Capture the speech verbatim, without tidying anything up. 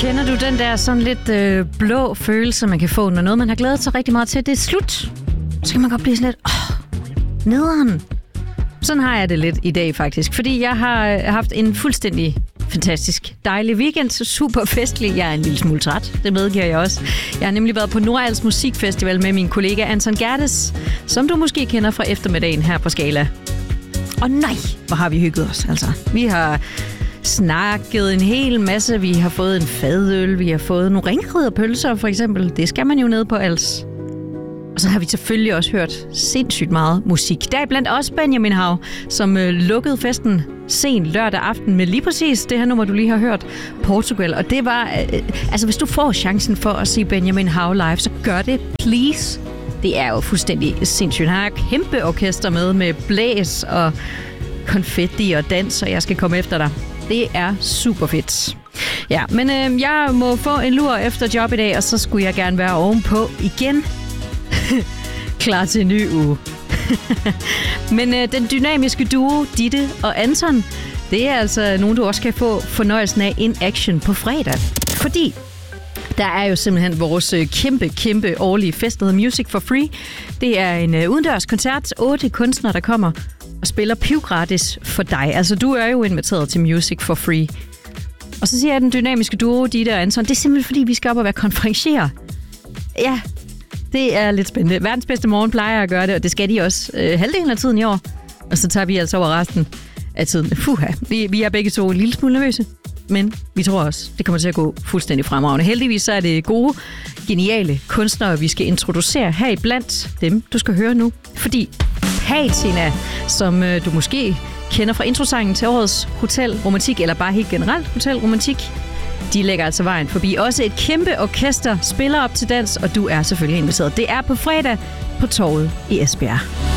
Kender du den der sådan lidt øh, blå følelse, man kan få, når noget, man har glædet sig rigtig meget til, det er slut? Så kan man godt blive sådan lidt, åh, nederen. Sådan har jeg det lidt i dag faktisk, fordi jeg har haft en fuldstændig fantastisk dejlig weekend, super festlig. Jeg er en lille smule træt, det medgiver jeg også. Jeg har nemlig været på Nordals Musikfestival med min kollega Anton Gerdes, som du måske kender fra eftermiddagen her på Skala. Og nej, hvor har vi hygget os, altså. Vi har snakket en hel masse, vi har fået en fadøl, vi har fået nogle ringriderpølser for eksempel. Det skal man jo ned på als. Og så har vi selvfølgelig også hørt sindssygt meget musik. Der er blandt også Benjamin Hav, som øh, lukkede festen sen lørdag aften med lige præcis det her nummer, du lige har hørt, Portugal. Og det var, øh, altså hvis du får chancen for at se Benjamin Hav live, så gør det, please. Det er jo fuldstændig sindssygt. Han har kæmpe orkester med, med blæs og konfetti og dans, og jeg skal komme efter dig. Det er super fedt. Ja, men øh, jeg må få en lur efter job i dag, og så skulle jeg gerne være ovenpå igen. Klar til en ny uge. Men øh, den dynamiske duo, Ditte og Anton, det er altså nogen, du også kan få fornøjelsen af in action på fredag. Fordi der er jo simpelthen vores kæmpe, kæmpe årlige fest, der hedder Music for Free. Det er en øh, udendørs koncert. Otte kunstnere, der kommer og spiller pivgratis for dig. Altså, du er jo inviteret til Music for Free. Og så siger jeg, den dynamiske duo, Ditte og Anton, det er simpelthen fordi, vi skal op og være konferencier. Ja, det er lidt spændende. Verdens bedste morgen plejer at gøre det, og det skal de også øh, halvdelen af tiden i år. Og så tager vi altså over resten af tiden. Fuha, vi, vi er begge to en lille smule nervøse, men vi tror også, det kommer til at gå fuldstændig fremragende. Heldigvis så er det gode, geniale kunstnere, vi skal introducere her iblandt dem, du skal høre nu. Fordi Patina, som øh, du måske kender fra introsangen til årets Hotel Romantik, eller bare helt generelt Hotel Romantik, de lægger altså vejen forbi. Også et kæmpe orkester spiller op til dans, og du er selvfølgelig inviteret. Det er på fredag på Torvet i Esbjerg.